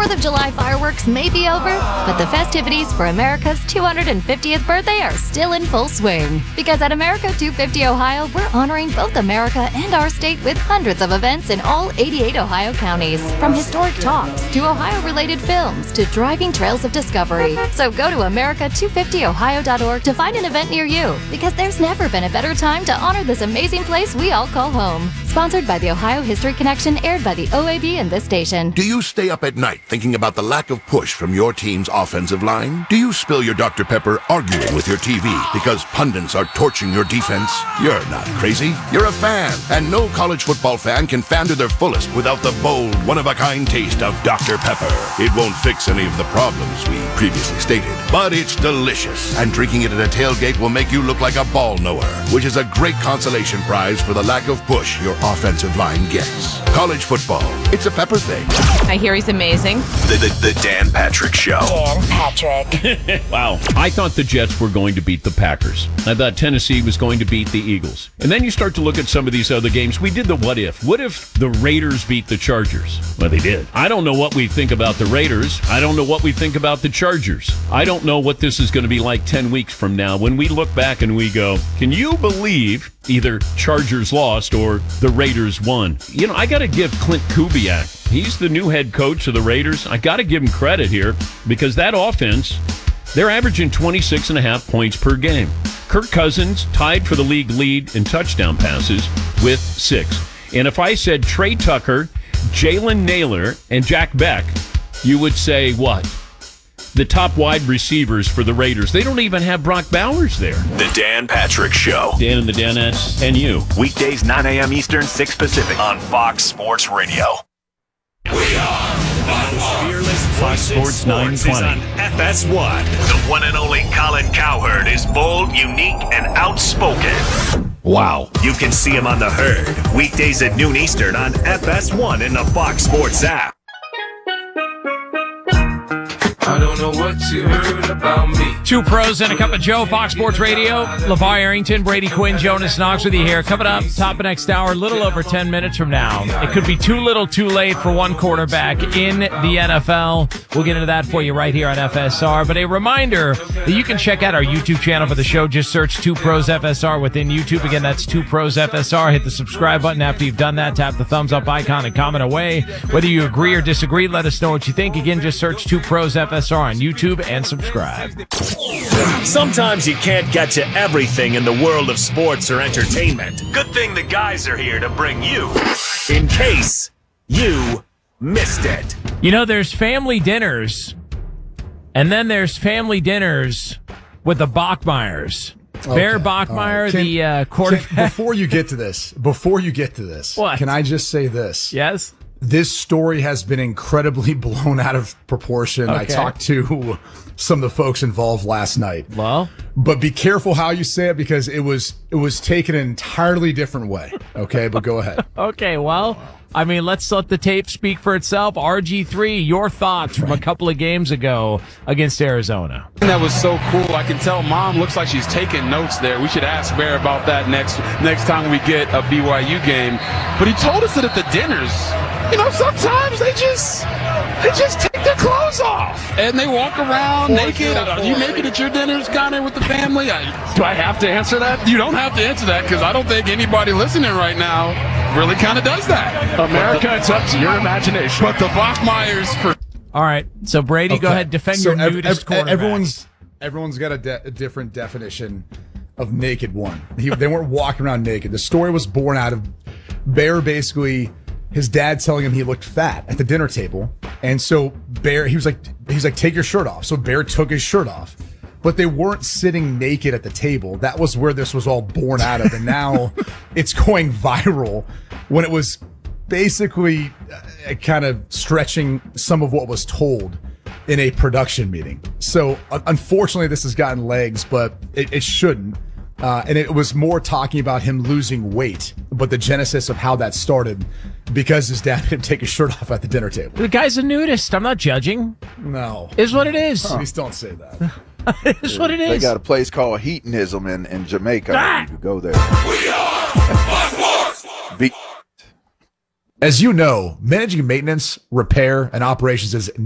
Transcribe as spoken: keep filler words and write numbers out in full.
fourth of July fireworks may be over, but the festivities for America's two hundred fiftieth birthday are still in full swing. Because at America two fifty Ohio, we're honoring both America and our state with hundreds of events in all eighty-eight Ohio counties. From historic talks to Ohio-related films to driving trails of discovery. So go to America two fifty Ohio dot org to find an event near you, because there's never been a better time to honor this amazing place we all call home. Sponsored by the Ohio History Connection, aired by the O A B and this station. Do you stay up at night thinking about the lack of push from your team's offensive line? Do you spill your Doctor Pepper arguing with your T V because pundits are torching your defense? You're not crazy. You're a fan. And no college football fan can fan to their fullest without the bold, one-of-a-kind taste of Doctor Pepper. It won't fix any of the problems we previously stated, but it's delicious. And drinking it at a tailgate will make you look like a ball knower, which is a great consolation prize for the lack of push your offensive line gets. College football, it's a Pepper thing. I hear he's amazing. The, the, the Dan Patrick Show. Dan Patrick. Wow. I thought the Jets were going to beat the Packers. I thought Tennessee was going to beat the Eagles. And then you start to look at some of these other games. We did the what if. What if the Raiders beat the Chargers? Well, they did. I don't know what we think about the Raiders. I don't know what we think about the Chargers. I don't know what this is going to be like ten weeks from now when we look back and we go, can you believe either Chargers lost or the Raiders won? You know, I got to give Clint Kubiak, he's the new head coach of the Raiders. I got to give him credit here because that offense, they're averaging twenty-six and a half points per game. Kirk Cousins tied for the league lead in touchdown passes with six. And if I said Trey Tucker, Jalen Naylor, and Jack Beck, you would say what? The top wide receivers for the Raiders. They don't even have Brock Bowers there. The Dan Patrick Show. Dan and the Danettes and you. Weekdays, nine a.m. Eastern, six Pacific on Fox Sports Radio. We are Fox Sports nine twenty on F S one. The one and only Colin Cowherd is bold, unique, and outspoken. Wow. You can see him on The Herd. Weekdays at noon Eastern on F S one in the Fox Sports app. I don't know what you heard about me. Two pros and a cup of Joe, Fox Sports Radio. LeVar Arrington, Brady Quinn, Jonas Knox with you here. Coming up, top of next hour, a little over ten minutes from now. It could be too little, too late for one quarterback in the N F L. We'll get into that for you right here on F S R. But a reminder that you can check out our YouTube channel for the show. Just search Two Pros F S R within YouTube. Again, that's Two Pros F S R. Hit the subscribe button after you've done that. Tap the thumbs up icon and comment away. Whether you agree or disagree, let us know what you think. Again, just search Two Pros F S R on YouTube and subscribe. Sometimes you can't get to everything in the world of sports or entertainment. Good thing the guys are here to bring you, in case you missed it. You know, there's family dinners, and then there's family dinners with the Bachmeyers. Okay. Bear Bachmeyer, right. Can, the uh, quarterback. Can, before you get to this, before you get to this, what? Can I just say this? Yes. This story has been incredibly blown out of proportion. Okay. I talked to some of the folks involved last night. Well, but be careful how you say it because it was it was taken an entirely different way. Okay, but go ahead. Okay, well, I mean, let's let the tape speak for itself. R G three, your thoughts from a couple of games ago against Arizona. That was so cool. I can tell Mom looks like she's taking notes there. We should ask Bear about that next next time we get a B Y U game. But he told us that at the dinners, you know, sometimes they just they just take their clothes off and they walk around naked. Are you naked at your dinners, Connor, with the family? I, do I have to answer that? You don't have to answer that because I don't think anybody listening right now really kind of does that. America, it's up to your imagination. But the Bachmeyers for. All right, so Brady, okay. go ahead, defend so your ev- nudist ev- quarterback. Everyone's everyone's got a, de- a different definition of naked one. He, they weren't walking around naked. The story was born out of Bear basically. His dad telling him he looked fat at the dinner table, and so Bear he was like he was like take your shirt off. So Bear took his shirt off, but they weren't sitting naked at the table. That was where this was all born out of, and now it's going viral when it was basically uh, kind of stretching some of what was told in a production meeting. So uh, unfortunately, this has gotten legs, but it, it shouldn't. Uh, and it was more talking about him losing weight, but the genesis of how that started because his dad made him take his shirt off at the dinner table. The guy's a nudist. I'm not judging. No. Is what it is. Huh. Please don't say that. It's what it is. They got a place called Hedonism in, in Jamaica. Ah! You could go there. We are Fox Sports. Be- As you know, managing maintenance, repair, and operations is